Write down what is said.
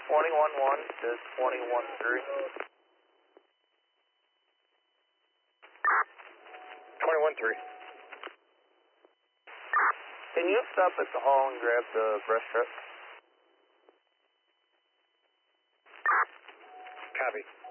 21-1 to 21-3. 21-3. Can you stop at the hall and grab the brush truck? Copy.